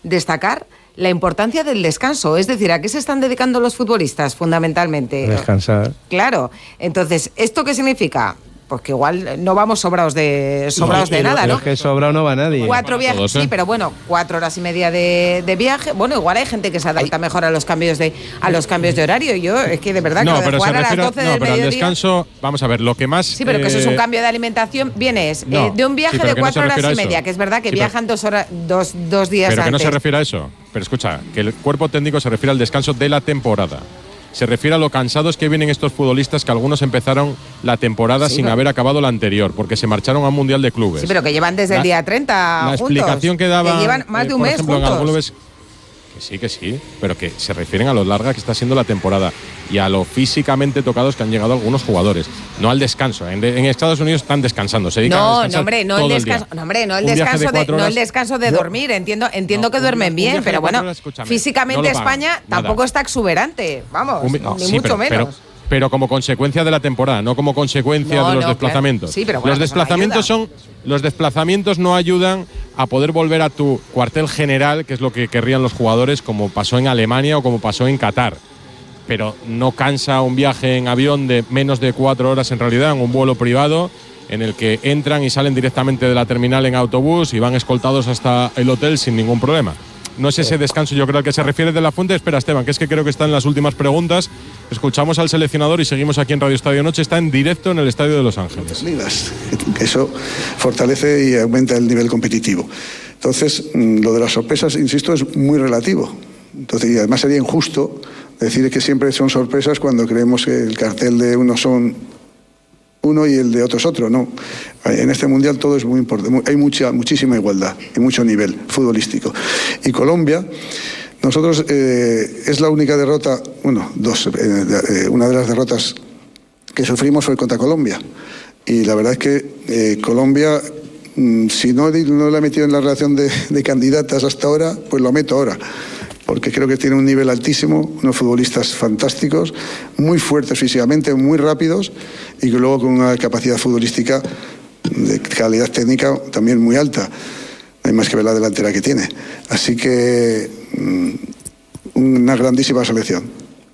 destacar la importancia del descanso. Es decir, ¿a qué se están dedicando los futbolistas fundamentalmente? Descansar. Claro. Entonces, ¿esto qué significa? Pues que igual no vamos sobrados de nada, ¿no? Es que sobrado no va nadie. 4 viajes, todos, sí, pero bueno, 4 horas y media de viaje. Bueno, igual hay gente que se adapta mejor a los cambios de horario. Yo es que de verdad no, que pero jugar a las 12 del mediodía. Pero el descanso, vamos a ver, lo que más. Sí, pero que eso es un cambio de alimentación. Vienes de un viaje de 4 horas y media, que es verdad que viajan 2 días pero antes. Que no se refiere a eso. Pero escucha, que el cuerpo técnico se refiere al descanso de la temporada. Se refiere a lo cansados que vienen estos futbolistas, que algunos empezaron la temporada sin haber acabado la anterior, porque se marcharon a un Mundial de Clubes. Sí, pero que llevan desde el día 30 la juntos. Explicación que daba, que llevan más de un mes ejemplo, juntos. En clubes, que sí, pero que se refieren a lo larga que está siendo la temporada y a lo físicamente tocados que han llegado algunos jugadores, no al descanso. En Estados Unidos están descansando, se dedican a descansar no el descanso de dormir. Entiendo que duermen bien, pero bueno, físicamente no España tampoco está exuberante, vamos, ni mucho menos. Pero como consecuencia de la temporada, no como consecuencia de los desplazamientos. Claro. Sí, pero bueno, los desplazamientos no ayudan a poder volver a tu cuartel general, que es lo que querrían los jugadores, como pasó en Alemania o como pasó en Qatar. Pero no cansa un viaje en avión de menos de 4 horas en realidad, en un vuelo privado, en el que entran y salen directamente de la terminal en autobús y van escoltados hasta el hotel sin ningún problema. No es ese descanso, yo creo, al que se refiere de la Fuente. Espera, Esteban, que es que creo que está en las últimas preguntas. Escuchamos al seleccionador y seguimos aquí en Radio Estadio Noche. Está en directo en el Estadio de Los Ángeles. Eso fortalece y aumenta el nivel competitivo. Entonces, lo de las sorpresas, insisto, es muy relativo. Entonces, y además sería injusto decir que siempre son sorpresas cuando creemos que el cartel de unos son uno y el de otros otro. No, en este mundial todo es muy importante, hay muchísima igualdad y mucho nivel futbolístico. Y Colombia, nosotros es la única derrota, una de las derrotas que sufrimos fue contra Colombia. Y la verdad es que Colombia, si no la he metido en la relación de candidatas hasta ahora, pues lo meto ahora. Porque creo que tiene un nivel altísimo, unos futbolistas fantásticos, muy fuertes físicamente, muy rápidos y que luego con una capacidad futbolística de calidad técnica también muy alta. No hay más que ver la delantera que tiene. Así que una grandísima selección.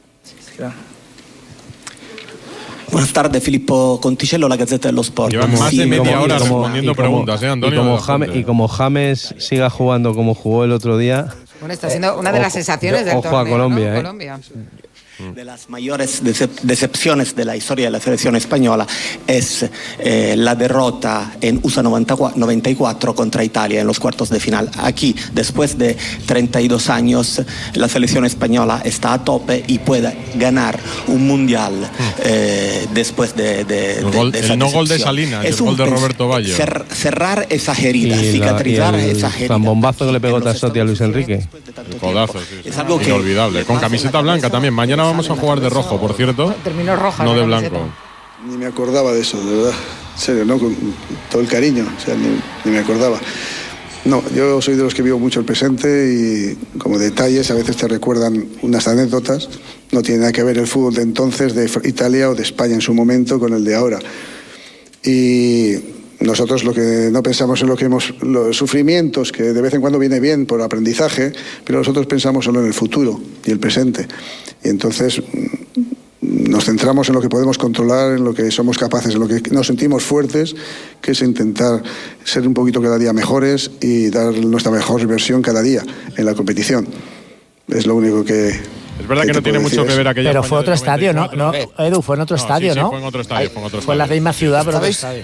Buenas tardes, Filippo Conticello, la Gazzetta dello Sport. Llevan más de media hora respondiendo preguntas, Antonio. Y como James siga jugando como jugó el otro día. Bueno, está siendo una de las sensaciones del torneo. Ojo a Colombia, ¿no? Colombia. De las mayores decepciones de la historia de la selección española es la derrota en USA 94 contra Italia en los cuartos de final. Aquí, después de 32 años, la selección española está a tope y puede ganar un mundial después de esa no gol de Salinas, el gol de Roberto Baggio. Cerrar esa herida, cicatrizar esa herida. El bombazo que le pegó Tassotti a Luis Enrique. El codazo, sí. Es algo inolvidable. Con camiseta blanca también. Mañana vamos a jugar de rojo, por cierto. Terminó roja. No de blanco. Ni me acordaba de eso, de verdad. En serio, ¿no? Con todo el cariño. O sea, ni me acordaba. No, yo soy de los que vivo mucho el presente y como detalles a veces te recuerdan unas anécdotas. No tiene nada que ver el fútbol de entonces, de Italia o de España en su momento, con el de ahora. Y nosotros lo que no pensamos en los sufrimientos, que de vez en cuando viene bien por aprendizaje, pero nosotros pensamos solo en el futuro y el presente. Y entonces nos centramos en lo que podemos controlar, en lo que somos capaces, en lo que nos sentimos fuertes, que es intentar ser un poquito cada día mejores y dar nuestra mejor versión cada día en la competición. Es lo único que... Es verdad que no tiene mucho que ver aquella. Pero fue otro estadio, ¿no? Edu, fue en otro estadio, ¿no? Sí, fue en otro estadio. Fue en la misma ciudad, pero otro estadio.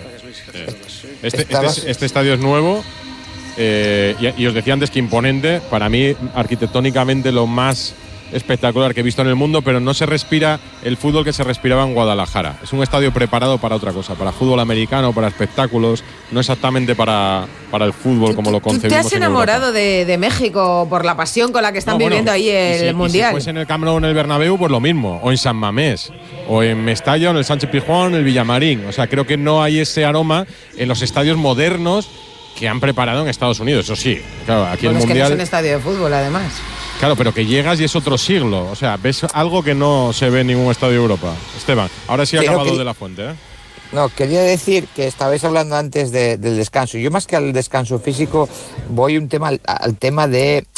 Este estadio es nuevo y os decía antes que imponente. Para mí, arquitectónicamente, lo más espectacular que he visto en el mundo, pero no se respira el fútbol que se respiraba en Guadalajara. Es un estadio preparado para otra cosa, para fútbol americano, para espectáculos, no exactamente para el fútbol como lo concebimos. ¿Te has enamorado de México por la pasión con la que están viviendo ahí el Mundial? Si fuese en el Camp Nou o en el Bernabéu, pues lo mismo, o en San Mamés, o en Mestalla, o en el Sánchez Pizjuán, en el Villamarín. O sea, creo que no hay ese aroma en los estadios modernos que han preparado en Estados Unidos. Eso sí, claro, aquí el Mundial… Es que no es un estadio de fútbol, además. Claro, pero que llegas y es otro siglo. O sea, ves algo que no se ve en ningún estadio de Europa. Esteban, ahora sí ha acabado de la Fuente, ¿eh? No, quería decir que estabais hablando antes del descanso. Yo más que al descanso físico voy al tema de